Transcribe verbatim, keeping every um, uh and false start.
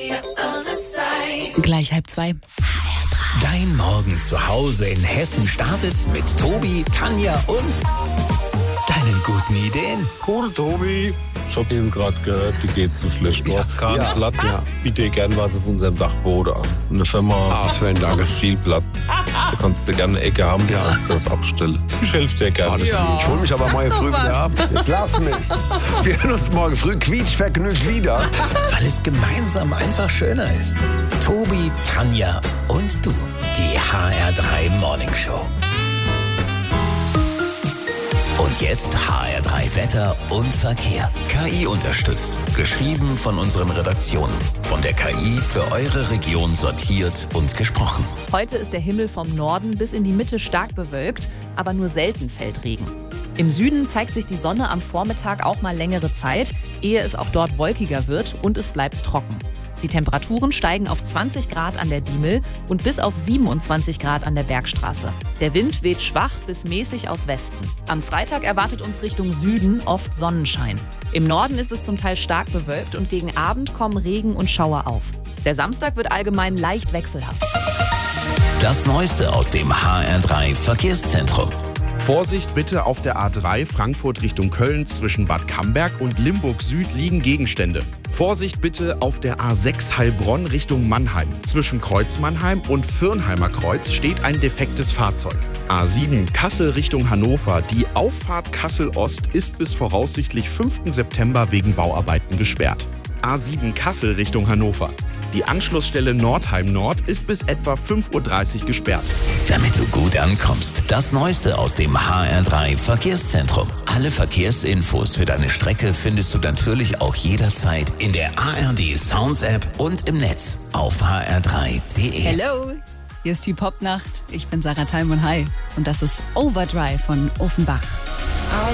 Gleich halb zwei. Dein Morgen zu Hause in Hessen startet mit Tobi, Tanja und deinen guten Ideen. Cool, Tobi. Ich hab eben gerade gehört, die geht so schlecht. Du Ja, hast keinen ja, Platz. ja. Biete gern was auf unserem Dachboden an. Eine Firma Ah, Sven, danke. hat viel Platz. Da kannst du gerne eine Ecke haben, ja. Kannst du das abstellen. Ich helfe dir gerne. Ah, das Ja. Ich hol mich aber morgen früh wieder ab. Jetzt lass mich. Wir hören uns morgen früh quietschvergnügt wieder. Weil es gemeinsam einfach schöner ist. Tobi, Tanja und du. Die H R drei Morning Show. Und jetzt H R drei Wetter und Verkehr. K I unterstützt. Geschrieben von unseren Redaktionen. Von der K I für eure Region sortiert und gesprochen. Heute ist der Himmel vom Norden bis in die Mitte stark bewölkt, aber nur selten fällt Regen. Im Süden zeigt sich die Sonne am Vormittag auch mal längere Zeit, ehe es auch dort wolkiger wird und es bleibt trocken. Die Temperaturen steigen auf zwanzig Grad an der Diemel und bis auf siebenundzwanzig Grad an der Bergstraße. Der Wind weht schwach bis mäßig aus Westen. Am Freitag erwartet uns Richtung Süden oft Sonnenschein. Im Norden ist es zum Teil stark bewölkt und gegen Abend kommen Regen und Schauer auf. Der Samstag wird allgemein leicht wechselhaft. Das Neueste aus dem H R drei Verkehrszentrum. Vorsicht bitte, auf der A drei Frankfurt Richtung Köln zwischen Bad Camberg und Limburg Süd liegen Gegenstände. Vorsicht bitte auf der A sechs Heilbronn Richtung Mannheim. Zwischen Kreuz Mannheim und Firnheimer Kreuz steht ein defektes Fahrzeug. A sieben Kassel Richtung Hannover. Die Auffahrt Kassel Ost ist bis voraussichtlich fünften September wegen Bauarbeiten gesperrt. A sieben Kassel Richtung Hannover. Die Anschlussstelle Nordheim Nord ist bis etwa fünf Uhr dreißig gesperrt. Damit du gut ankommst. Das Neueste aus dem H R drei Verkehrszentrum. Alle Verkehrsinfos für deine Strecke findest du natürlich auch jederzeit in der A R D Sounds App und im Netz auf h r drei punkt d e. Hello, hier ist die Popnacht. Ich bin Sarah Talmon. Hi. Und das ist Overdrive von Offenbach.